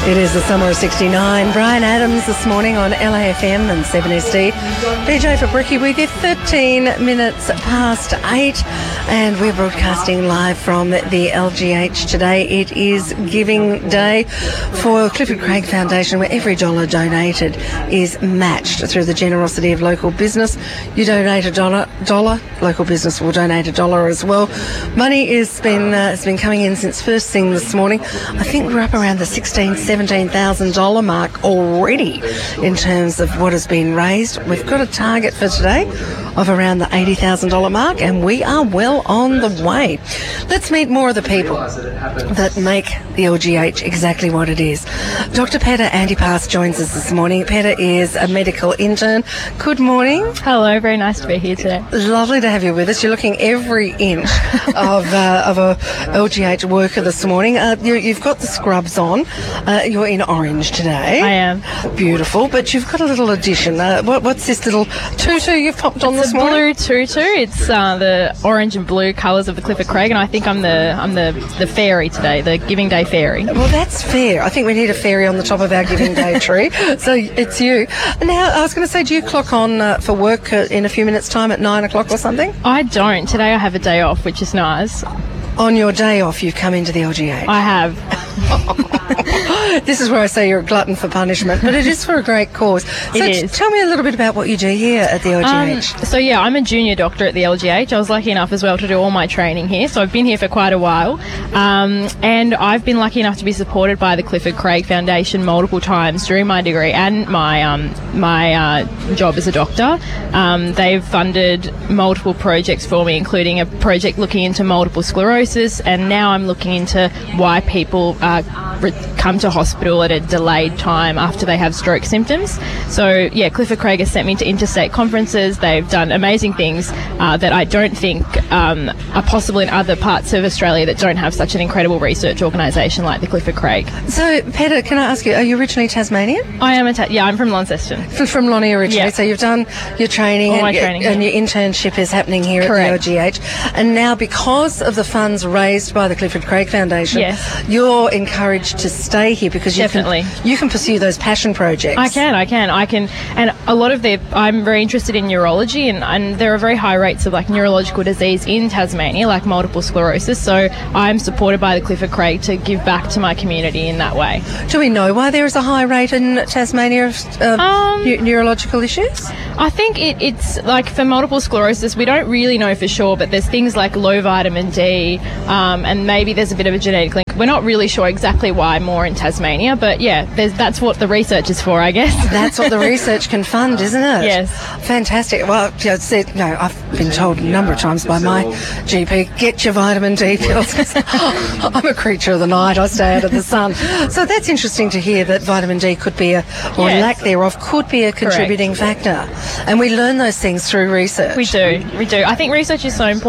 It is the summer of 69. Brian Adams this morning on LAFM and 7SD. BJ Fabricki with you, 13 minutes past 8. And we're broadcasting live from the LGH today. It is Giving Day for Clifford Craig Foundation, where every dollar donated is matched through the generosity of local business. You donate a dollar, local business will donate a dollar as well. Money has been coming in since first thing this morning. I think we're up around the $17,000 mark already in terms of what has been raised. We've got a target for today of around the $80,000 mark, and we are well on the way. Let's meet more of the people that make the LGH exactly what it is. Dr. Peta Antipas joins us this morning. Peta is a medical intern. Good morning. Hello, very nice to be here today. Lovely to have you with us. You're looking every inch of a LGH worker this morning. You've got the scrubs on. You're in orange today. I am. Beautiful, but you've got a little addition. What's this little tutu you've popped on this morning? Blue tutu. It's the orange and blue colours of the Clifford Craig, and I think I'm the fairy today, the Giving Day fairy. Well, that's fair. I think we need a fairy on the top of our Giving Day tree. So it's you. Now, I was going to say, do you clock on for work in a few minutes' time at 9 o'clock or something? I don't. Today I have a day off, which is nice. On your day off, you've come into the LGH. I have. This is where I say you're a glutton for punishment, but it is for a great cause. So it is. Tell me a little bit about what you do here at the LGH. I'm a junior doctor at the LGH. I was lucky enough as well to do all my training here, so I've been here for quite a while. And I've been lucky enough to be supported by the Clifford Craig Foundation multiple times during my degree and my job as a doctor. They've funded multiple projects for me, including a project looking into multiple sclerosis, and now I'm looking into why people come to hospital at a delayed time after they have stroke symptoms. So, Clifford Craig has sent me to interstate conferences. They've done amazing things that I don't think are possible in other parts of Australia that don't have such an incredible research organisation like the Clifford Craig. So, Peta, can I ask you, are you originally Tasmanian? I am I'm from Launceston. From Lonnie originally. Yeah. So you've done your training, and your internship is happening here Correct. At the LGH. And now, because of the funds raised by the Clifford Craig Foundation, yes, you're encouraged to stay here because you can pursue those passion projects. I can. And a lot of I'm very interested in neurology, and there are very high rates of neurological disease in Tasmania, like multiple sclerosis. So I'm supported by the Clifford Craig to give back to my community in that way. Do we know why there is a high rate in Tasmania of neurological issues? I think it's for multiple sclerosis, we don't really know for sure, but there's things like low vitamin D, and maybe there's a bit of a genetic link. We're not really sure exactly why more in Tasmania, but that's what the research is for, I guess. That's what the research can fund, isn't it? Yes. Fantastic. Well, I've been told a number of times by my GP, get your vitamin D pills. I'm a creature of the night. I stay out of the sun. So that's interesting to hear that vitamin D could be lack thereof could be a contributing factor. And we learn those things through research. We do. I think research is so important.